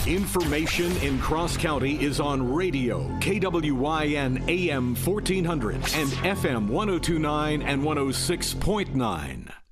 Information in Cross County is on radio, KWYN AM 1400 and FM 1029 and 106.9.